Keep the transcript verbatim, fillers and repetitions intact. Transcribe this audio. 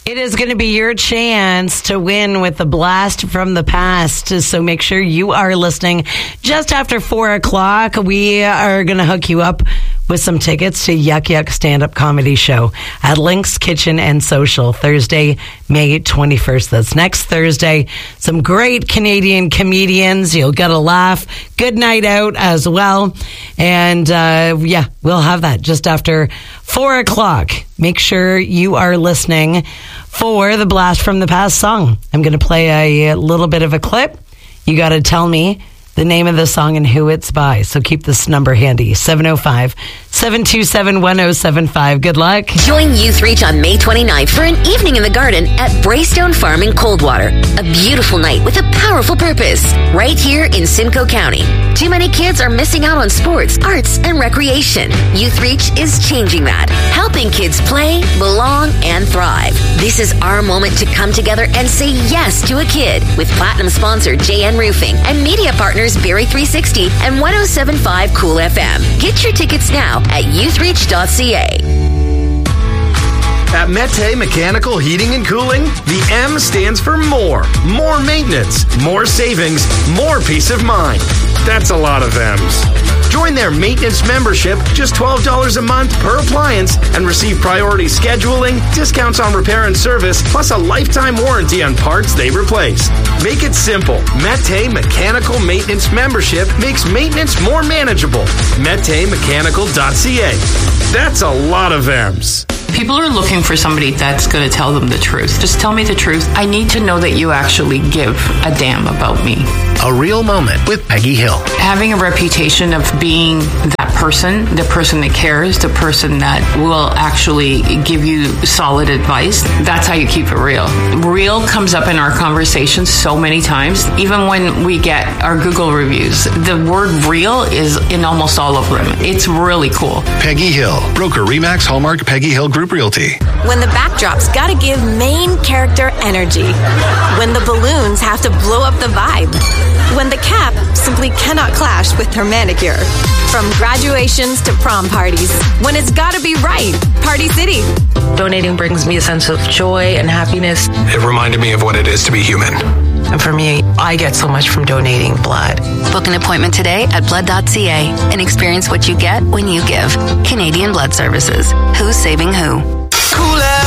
It is going to be your chance to win with the blast from the past. So make sure you are listening. Just after four o'clock, we are going to hook you up with some tickets to Yuck Yuck stand-up comedy show at Link's Kitchen and Social, Thursday, May twenty-first. That's next Thursday. Some great Canadian comedians. You'll get a laugh. Good night out as well. And uh, yeah, we'll have that just after four o'clock. Make sure you are listening for the Blast from the Past song. I'm going to play a little bit of a clip. You got to tell me the name of the song and who it's by. So keep this number handy, seven oh five, seven two seven, one oh seven five. Good luck. Join Youth Reach on May twenty-ninth for an evening in the garden at Braystone Farm in Coldwater. A beautiful night with a powerful purpose, right here in Simcoe County. Too many kids are missing out on sports, arts, and recreation. Youth Reach is changing that, helping kids play, belong, and thrive. This is our moment to come together and say yes to a kid with platinum sponsor J N Roofing and media partners Barry three sixty and one oh seven point five Cool F M. Get your tickets now at youth reach dot c a. At Mete Mechanical Heating and Cooling, the M stands for more. More maintenance, more savings, more peace of mind. That's a lot of M's. Join their maintenance membership, just twelve dollars a month per appliance, and receive priority scheduling, discounts on repair and service, plus a lifetime warranty on parts they replace. Make it simple. Mete Mechanical Maintenance membership makes maintenance more manageable. mete mechanical dot c a. That's a lot of M's. People are looking for somebody that's going to tell them the truth. Just tell me the truth. I need to know that you actually give a damn about me. A Real Moment with Peggy Hill. Having a reputation of being that person, the person that cares, the person that will actually give you solid advice, that's how you keep it real. Real comes up in our conversations so many times. Even when we get our Google reviews, the word real is in almost all of them. It's really cool. Peggy Hill, broker Remax Hallmark Peggy Hill Group Realty. When the backdrop's gotta give main character energy. When the balloons have to blow up the vibe. When the cap simply cannot clash with her manicure. From graduations to prom parties. When it's gotta be right. Party City. Donating brings me a sense of joy and happiness. It reminded me of what it is to be human. And for me, I get so much from donating blood. Book an appointment today at blood dot c a and experience what you get when you give. Canadian Blood Services. Who's saving who? Cool